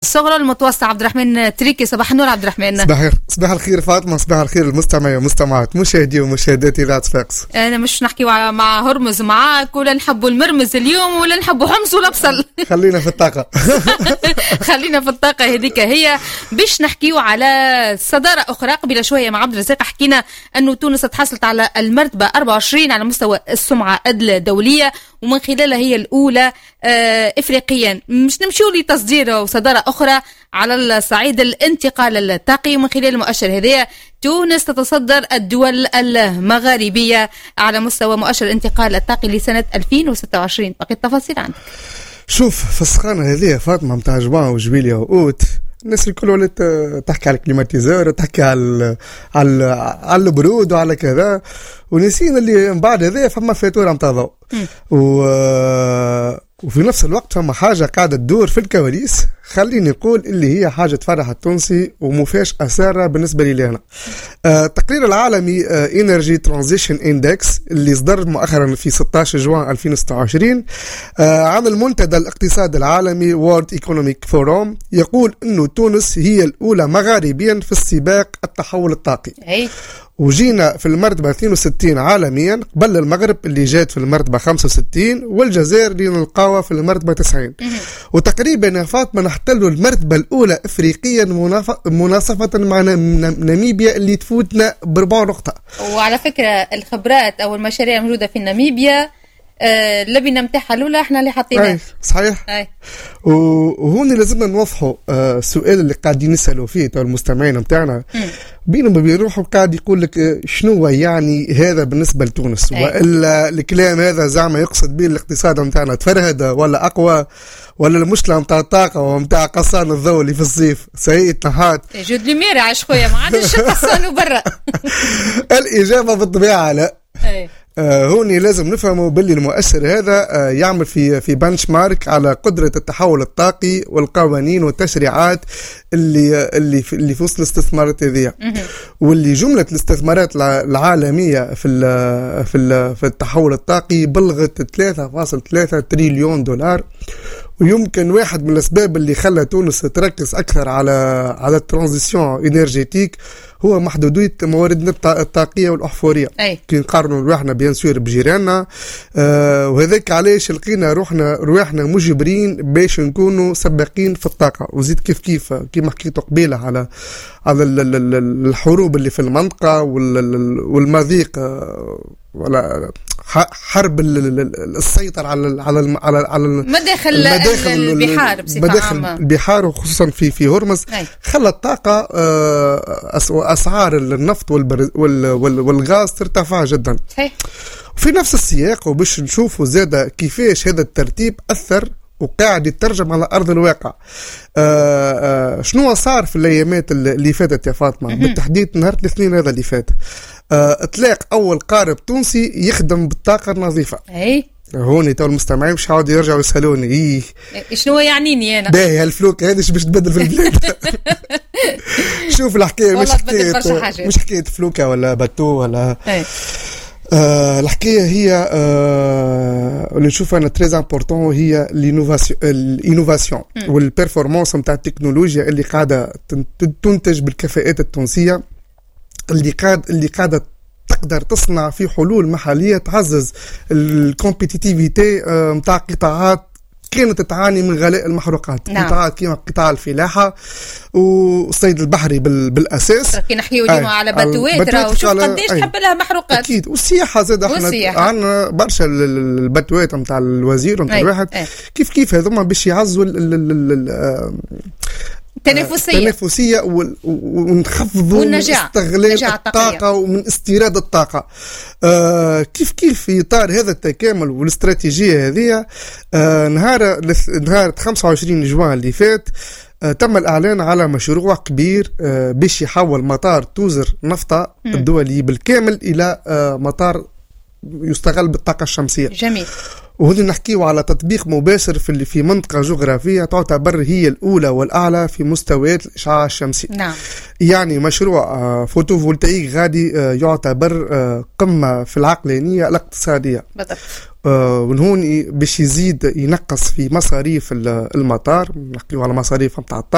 الصغرى المتوسطة. عبد الرحمن تريكي، صباح النور عبد الرحمن. صباح الخير فاطمة، صباح الخير المستمعين ومستمعات مشاهدي ومشاهداتي إذاعة صفاقس. أنا مش نحكي مع هرمز معاك ولا نحبوا المرمز اليوم ولا نحبوا حمص ولا بصل. خلينا في الطاقة. خلينا في الطاقة هذيك هي. باش نحكيو على صدارة أخرى. قبل شوية مع عبد الرزاق حكينا أنه تونس تحصلت على المرتبة 24 على مستوى السمعة الدولية، ومن خلالها هي الأولى إفريقيا. مش نمشيو لتصدير وصدارة أخرى على الصعيد الانتقال الطاقي، ومن خلال المؤشر هذا تونس تتصدر الدول المغاربية على مستوى مؤشر الانتقال الطاقي لسنة 2026. بقيت التفاصيل عندك. شوف، في السخانة هذه فاطمة متاع جوان وجبيليا وأوت، الناس الكل ولات تحكي على الكليماتيزور، تحكي على البرود وعلى كذا، ونسينا اللي من بعد هذا فما فاتورة متاع ضوء. وفي نفس الوقت فما حاجة قاعدة تدور في الكواليس، خليني نقول اللي هي حاجة تفرح التونسي ومفاش أثارة بالنسبة لي أنا. التقرير العالمي Energy Transition Index اللي صدر مؤخرا في 16 جوان 2026 عن المنتدى الاقتصادي العالمي World Economic Forum يقول أنه تونس هي الأولى مغاربيا في السباق التحول الطاقي. وجينا في المرتبة 62 عالميا، قبل المغرب اللي جات في المرتبة 65 والجزائر اللي نلقاها في المرتبة 90. وتقريبا يا فاطمة نحتلوا المرتبة الأولى إفريقيا مناصفة مع ناميبيا اللي تفوتنا ب4 نقطة. وعلى فكرة الخبرات أو المشاريع الموجودة في ناميبيا اللبنة متاعها الأولى احنا اللي حاطينها. صحيح. وهون لازمنا نوضحوا السؤال اللي قاعدين نسألوا فيه تو المستمعين متاعنا بينهم بيروحوا قاعد يقول لك شنو يعني هذا بالنسبة لتونس، وإلا الكلام هذا زعما يقصد به الاقتصاد متاعنا تفرهد ولا أقوى، ولا المشكلة متاع الطاقة ومتاع قصان الضوء اللي في الصيف سيئة نحات جود لي ميرا عاش خويا ما عادش قصانه برا. الإجابة بالطبيعة لا. هوني لازم نفهموا باللي المؤشر هذا يعمل في بنش مارك على قدرة التحول الطاقي والقوانين والتشريعات اللي في وسط الاستثمارات هذه، واللي جملة الاستثمارات العالمية في التحول الطاقي بلغت 3.3 تريليون دولار. ويمكن واحد من الأسباب اللي خلى تونس تركز أكثر على الترانزيسيون إنرجيتيك هو محدودية مواردنا الطاقية والأحفورية. كي نقارنوا روحنا بيان سور بجيراننا، وهذاك علاش لقينا روحنا مجبرين باش نكونوا سباقين في الطاقة. وزيد كيف كما حكيتوا قبيلة على الحروب اللي في المنطقة والمضيق ولا حرب السيطرة على مداخل البحار بصفة عامة، البحار وخصوصا في هرمز، خلى الطاقة أسعار النفط والغاز ترتفع جدا. وفي نفس السياق وباش نشوفوا زادة كيفاش هذا الترتيب أثر وقاعد يترجم على أرض الواقع. شنو صار في الأيامات اللي فاتت يا فاطمة؟ بالتحديد نهار الاثنين هذا اللي فات اطلاق أول قارب تونسي يخدم بالطاقة النظيفة. هوني تو المستمعين مش عاود يرجعوا يسألوني شنو يعنيني أنا باهي هالفلوك هذه باش تبدل في البلاد. شوف الحكاية مش حكاية فلوكة ولا باتو ولا الحكاية هي اللي نشوف أنا تريز امبورطون هي الانوفاسيون والبرفورمانس متاع التكنولوجيا اللي قاعدة تنتج بالكفاءات التونسية، اللي قاعدة تقدر تصنع في حلول محلية تعزز الكومبيتيتيفيتي متاع قطاعات كانت تعاني من غلاء المحروقات. قطاعات كيما قطاع الفلاحة والصيد البحري بالأساس. كي نحكيو اليوم على باتوات وشوف قديش تحب لها محروقات. أكيد. والسياحة زاد احنا عندنا برشا الباتوات متاع الوزير ومتاع الواحد كيف هذوما باش يعزوا التنافسية ونخفضوا استغلال الطاقة ومن استيراد الطاقة. كيف في إطار هذا التكامل والاستراتيجية هذه نهار 25 جوان اللي فات تم الإعلان على مشروع كبير باش يحول مطار توزر نفطة الدولي بالكامل إلى مطار يستغل بالطاقة الشمسية. جميل. وهنا نحكيه على تطبيق مباشر في منطقة جغرافية تعتبر هي الأولى والأعلى في مستويات الإشعاع الشمسي. يعني مشروع فوتوفولتايك غادي يعتبر قمة في العقلانية الاقتصادية. ومن هون باش يزيد ينقص في مصاريف المطار، نحكيه على مصاريف متاع